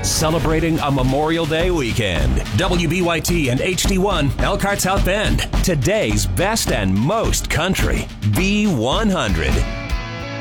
celebrating a Memorial Day weekend. WBYT and HD1, Elkhart South Bend. Today's best and most country. B100.